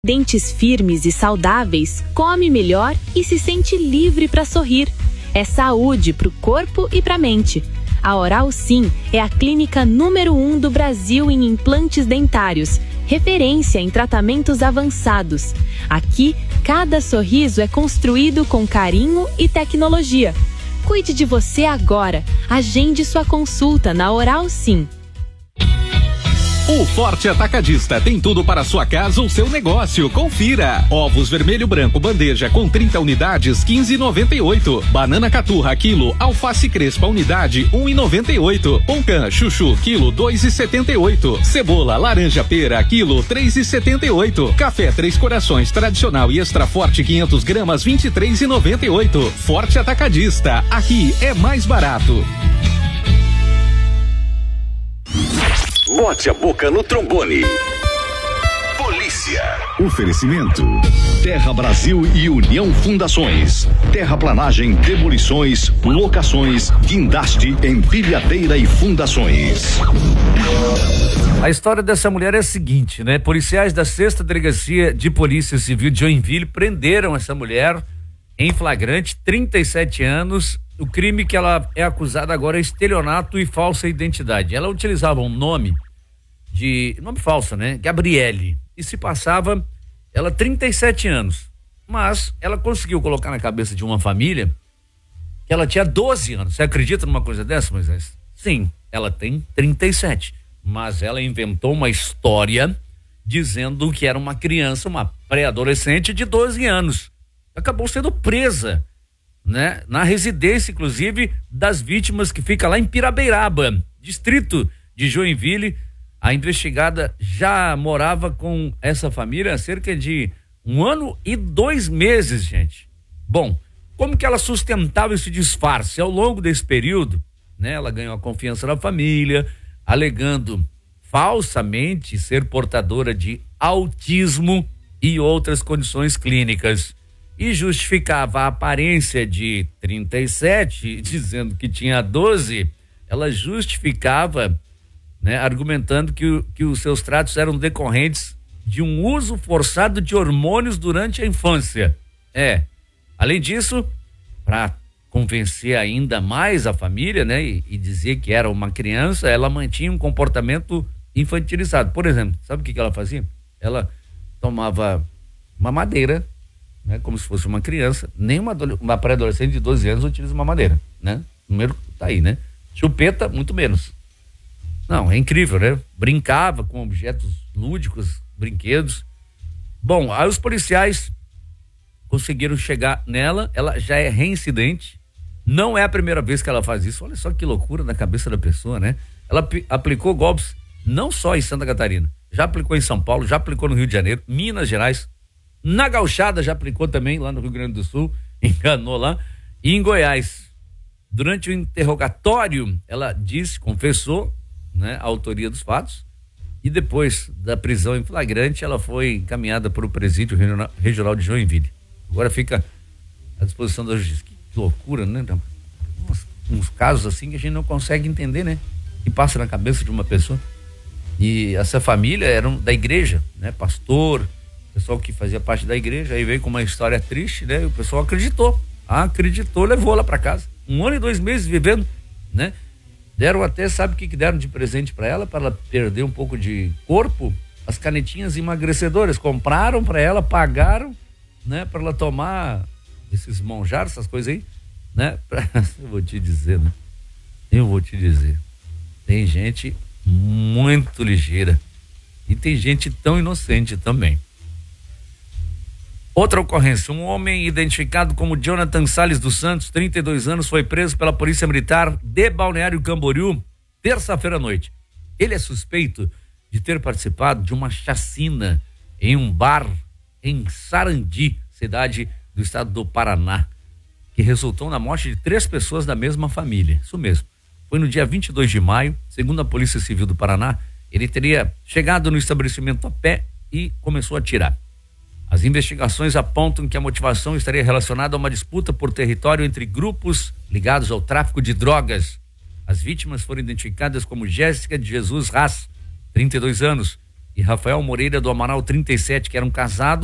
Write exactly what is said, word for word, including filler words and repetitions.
Dentes firmes e saudáveis, come melhor e se sente livre para sorrir. É saúde para o corpo e para a mente. A Oral Sim é a clínica número um do Brasil em implantes dentários, referência em tratamentos avançados. Aqui, cada sorriso é construído com carinho e tecnologia. Cuide de você agora. Agende sua consulta na Oral Sim. O Forte Atacadista tem tudo para sua casa ou seu negócio. Confira. Ovos vermelho branco bandeja com trinta unidades, quinze e noventa e oito. Banana caturra quilo, alface crespa unidade, um e noventa e oito. Poncã chuchu quilo, dois e setenta e oito. Cebola laranja pera quilo, três e setenta e oito. Café Três Corações tradicional e extra forte quinhentos gramas, vinte e três e noventa e oito. Forte Atacadista. Aqui é mais barato. Bote a boca no trombone. Polícia. Oferecimento. Terra Brasil e União Fundações. Terraplanagem, demolições, locações, guindaste, empilhadeira e fundações. A história dessa mulher é a seguinte, né? Policiais da sexta Delegacia de Polícia Civil de Joinville prenderam essa mulher em flagrante, trinta e sete anos. O crime que ela é acusada agora é estelionato e falsa identidade. Ela utilizava um nome de... nome falso, né? Gabriele. E se passava, ela trinta e sete anos. Mas ela conseguiu colocar na cabeça de uma família que ela tinha doze anos. Você acredita numa coisa dessa, Moisés? Sim, ela tem trinta e sete. Mas ela inventou uma história dizendo que era uma criança, uma pré-adolescente de doze anos. Acabou sendo presa, né? Na residência, inclusive, das vítimas, que fica lá em Pirabeiraba, distrito de Joinville. A investigada já morava com essa família há cerca de um ano e dois meses, gente. Bom, como que ela sustentava esse disfarce? Ao longo desse período, né? Ela ganhou a confiança da família, alegando falsamente ser portadora de autismo e outras condições clínicas. E justificava a aparência de trinta e sete, dizendo que tinha doze. Ela justificava, né, argumentando que, o, que os seus tratos eram decorrentes de um uso forçado de hormônios durante a infância. É. Além disso, para convencer ainda mais a família, né, e, e dizer que era uma criança, ela mantinha um comportamento infantilizado. Por exemplo, sabe o que, que ela fazia? Ela tomava mamadeira, né, como se fosse uma criança. Nem uma, uma pré-adolescente de doze anos utiliza mamadeira, né? O número tá aí, né? Chupeta, muito menos. Não, é incrível, né? Brincava com objetos lúdicos, brinquedos. Bom, aí os policiais conseguiram chegar nela. Ela já é reincidente. Não é a primeira vez que ela faz isso. Olha só que loucura na cabeça da pessoa, né? Ela p- aplicou golpes não só em Santa Catarina, já aplicou em São Paulo, já aplicou no Rio de Janeiro, Minas Gerais. Na Gauchada já aplicou também, lá no Rio Grande do Sul, enganou lá, e em Goiás. Durante o interrogatório, ela disse, confessou, né, a autoria dos fatos, e depois da prisão em flagrante, ela foi encaminhada para o presídio regional de Joinville. Agora fica à disposição da justiça. Que loucura, né? Uns, uns casos assim que a gente não consegue entender, né? Que passa na cabeça de uma pessoa. E essa família era da igreja, né? Pastor, pessoal que fazia parte da igreja, aí veio com uma história triste, né? E o pessoal acreditou, acreditou, levou ela para casa. Um ano e dois meses vivendo, né? Deram até, sabe o que que deram de presente para ela, para ela perder um pouco de corpo? As canetinhas emagrecedoras. Compraram para ela, pagaram, né? Para ela tomar esses monjar, essas coisas aí, né? Pra, eu vou te dizer, né? Eu vou te dizer. Tem gente muito ligeira e tem gente tão inocente também. Outra ocorrência, um homem identificado como Jonathan Salles dos Santos, trinta e dois anos, foi preso pela Polícia Militar de Balneário Camboriú, terça-feira à noite. Ele é suspeito de ter participado de uma chacina em um bar em Sarandi, cidade do estado do Paraná, que resultou na morte de três pessoas da mesma família. Isso mesmo. Foi no dia vinte e dois de maio, segundo a Polícia Civil do Paraná, ele teria chegado no estabelecimento a pé e começou a atirar. As investigações apontam que a motivação estaria relacionada a uma disputa por território entre grupos ligados ao tráfico de drogas. As vítimas foram identificadas como Jéssica de Jesus Haas, trinta e dois anos, e Rafael Moreira do Amaral trinta e sete, que eram casados.